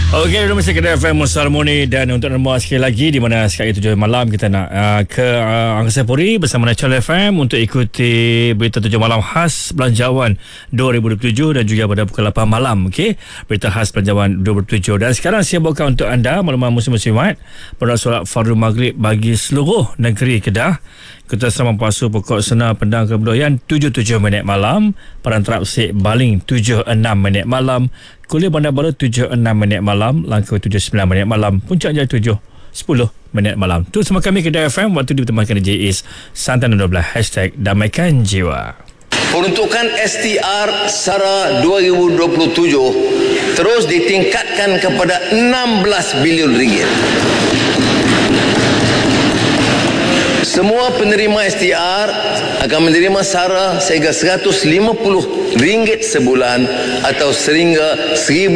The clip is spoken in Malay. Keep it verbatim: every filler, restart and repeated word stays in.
Okey, dulu mesti Kedah F M Musal Muni, dan untuk nombor sekali lagi di mana sekarang tujuh malam kita nak uh, ke uh, Angkasa Puri bersama National F M untuk ikuti berita tujuh malam khas Belanjawan dua ribu dua puluh tujuh dan juga pada pukul lapan malam. Okey, berita khas Belanjawan dua ribu dua puluh tujuh. Dan sekarang saya bawakan untuk anda maklumat musim-musimat pada solat Fardhu Maghrib bagi seluruh negeri Kedah. Ketua Asrama Pasu Pokok Senar Pendang Kebudayaan tujuh puluh tujuh minit malam, Perantara Pesik Baling tujuh puluh enam minit malam, Kuliah Bandar Baru tujuh puluh enam minit malam, Langkawi tujuh puluh sembilan minit malam, Puncak Jaya tujuh sepuluh minit malam. Tu sama kami Kedah F M waktu dipertemukan di J I S Santan dua belas hashtag Damaikan Jiwa. Peruntukan S T R SARA dua ribu dua puluh tujuh terus ditingkatkan kepada enam belas bilion ringgit. Semua penerima S T R akan menerima SARA sehingga seratus lima puluh ringgit sebulan atau sehingga seribu